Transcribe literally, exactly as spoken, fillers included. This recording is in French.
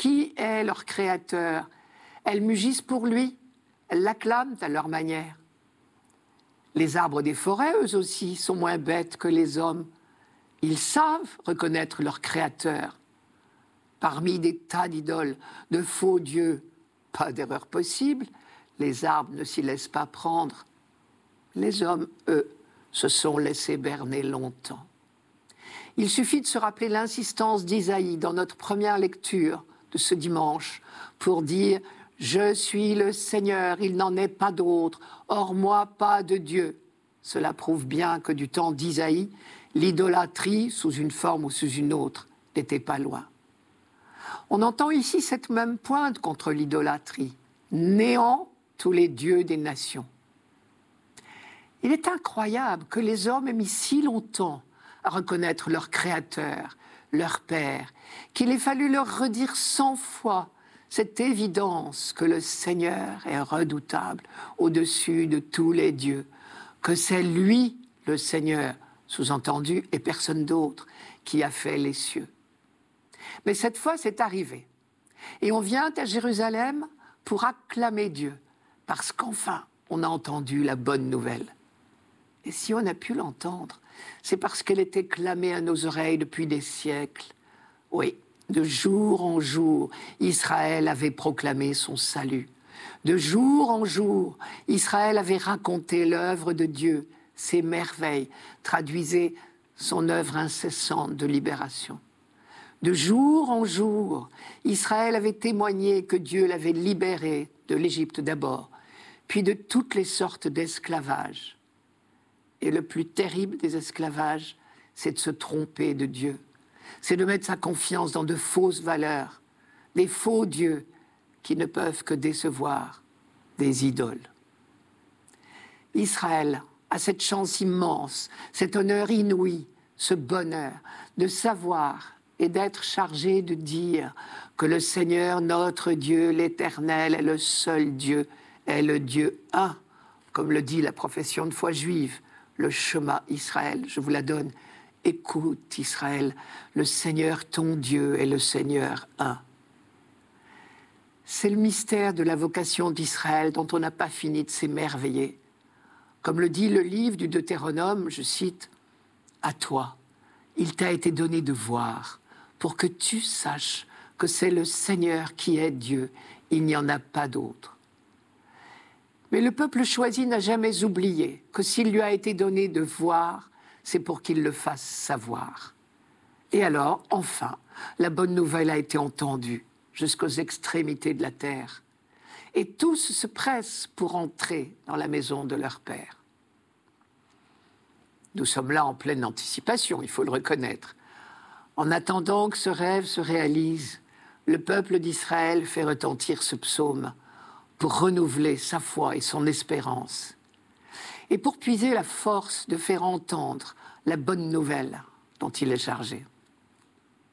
qui est leur créateur. Elles mugissent pour lui, elles l'acclament à leur manière. Les arbres des forêts, eux aussi, sont moins bêtes que les hommes. Ils savent reconnaître leur créateur. Parmi des tas d'idoles, de faux dieux, pas d'erreur possible, les arbres ne s'y laissent pas prendre. Les hommes, eux, se sont laissés berner longtemps. Il suffit de se rappeler l'insistance d'Isaïe dans notre première lecture de ce dimanche pour dire « Je suis le Seigneur, il n'en est pas d'autre, hors moi pas de Dieu ». Cela prouve bien que du temps d'Isaïe, l'idolâtrie, sous une forme ou sous une autre, n'était pas loin. On entend ici cette même pointe contre l'idolâtrie. Néant tous les dieux des nations. Il est incroyable que les hommes aient mis si longtemps à reconnaître leur Créateur, leur Père, qu'il ait fallu leur redire cent fois cette évidence que le Seigneur est redoutable au-dessus de tous les dieux, que c'est lui, le Seigneur, sous-entendu, et personne d'autre, qui a fait les cieux. Mais cette fois, c'est arrivé. Et on vient à Jérusalem pour acclamer Dieu, parce qu'enfin, on a entendu la bonne nouvelle. Et si on a pu l'entendre, c'est parce qu'elle était clamée à nos oreilles depuis des siècles. Oui, de jour en jour, Israël avait proclamé son salut. De jour en jour, Israël avait raconté l'œuvre de Dieu, ses merveilles, traduisait son œuvre incessante de libération. De jour en jour, Israël avait témoigné que Dieu l'avait libéré de l'Égypte d'abord, puis de toutes les sortes d'esclavages. Et le plus terrible des esclavages, c'est de se tromper de Dieu. C'est de mettre sa confiance dans de fausses valeurs, des faux dieux qui ne peuvent que décevoir, des idoles. Israël a cette chance immense, cet honneur inouï, ce bonheur de savoir et d'être chargé de dire que le Seigneur, notre Dieu, l'Éternel, est le seul Dieu, est le Dieu un, comme le dit la profession de foi juive, le Shema Israël. Je vous la donne. Écoute Israël, le Seigneur ton Dieu est le Seigneur un. C'est le mystère de la vocation d'Israël dont on n'a pas fini de s'émerveiller. Comme le dit le livre du Deutéronome, je cite, « À toi, il t'a été donné de voir, pour que tu saches que c'est le Seigneur qui est Dieu, il n'y en a pas d'autre. » Mais le peuple choisi n'a jamais oublié que s'il lui a été donné de voir, c'est pour qu'il le fasse savoir. Et alors, enfin, la bonne nouvelle a été entendue jusqu'aux extrémités de la terre. Et tous se pressent pour entrer dans la maison de leur Père. Nous sommes là en pleine anticipation, il faut le reconnaître. En attendant que ce rêve se réalise, le peuple d'Israël fait retentir ce psaume pour renouveler sa foi et son espérance, et pour puiser la force de faire entendre la bonne nouvelle dont il est chargé.